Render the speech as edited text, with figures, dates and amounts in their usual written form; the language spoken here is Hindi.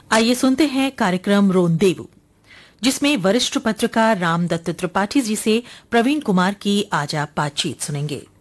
आइए सुनते हैं कार्यक्रम रोंदेवु, जिसमें वरिष्ठ पत्रकार रामदत्त त्रिपाठी जी से प्रवीण कुमार की आज आप बातचीत सुनेंगे।